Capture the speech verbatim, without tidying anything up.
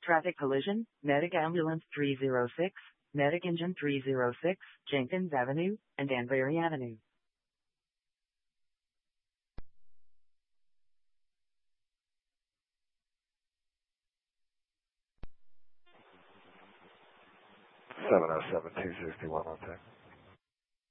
Traffic collision, Medic Ambulance three oh six, Medic Engine three oh six, Jenkins Avenue, and Danbury Avenue. seven oh seven two sixty-one, okay.